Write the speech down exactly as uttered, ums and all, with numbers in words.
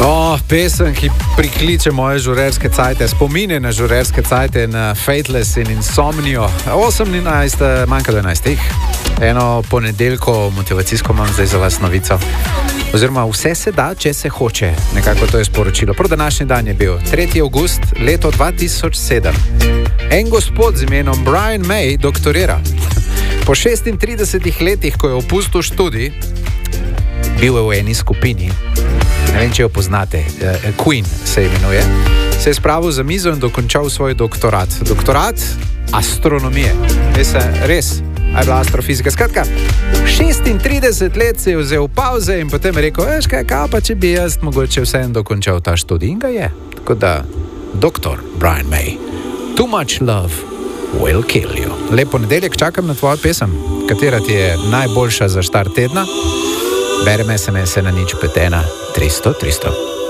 Oh, pesem, ki prikliče moje žurerske cajte, spomine na žurerske cajte, na Fateless in Insomnio. osemnajst, manjka dvanajst. Eno ponedeljko motivacijsko imam zdaj za vas novico. Oziroma, vse se da, če se hoče. Nekako to je sporočilo. Prav današnji dan je bil tretji avgust, leto dva tisoč sedem. En gospod z imenom Brian May doktorira. Po šestintridesetih letih, ko je opustil študij, bil je v eni skupini, ne vem, če jo poznate, Queen se imenuje, se je spravil za mizo in dokončal svoj doktorat. Doktorat astronomije. Res, res, a je bila astrofizika. Skratka, šestintrideset let se je vzel pauze in potem je rekel, veš kaj, kaj pa če bi jaz mogoče vsem dokončal ta študij. In ga je. Tako da, doktor Brian May, Too Much Love Will Kill You. Lep ponedeljek, čakam na tvojo pesem. Katera ti je najboljša za štart tedna? Berem es em es na nič pet ena tristo tristo.